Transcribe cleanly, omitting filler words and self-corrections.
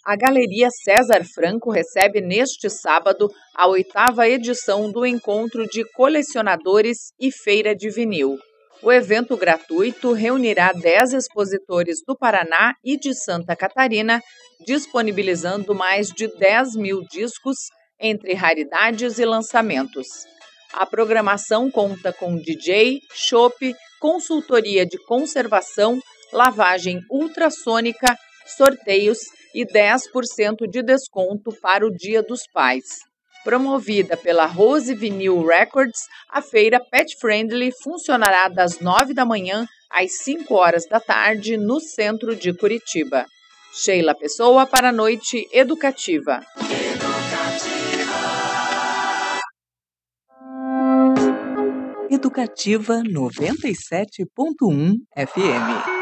A Galeria César Franco recebe neste sábado a 8ª edição do Encontro de Colecionadores e Feira de Vinil. O evento gratuito reunirá 10 expositores do Paraná e de Santa Catarina, disponibilizando mais de 10.000 discos entre raridades e lançamentos. A programação conta com DJ, chopp, consultoria de conservação, lavagem ultrassônica, sorteios e 10% de desconto para o Dia dos Pais. Promovida pela Rose Vinyl Records, a feira Pet Friendly funcionará das 9 da manhã às 5 horas da tarde no centro de Curitiba. Sheila Pessoa para a Noite Educativa. Educativa 97.1 FM.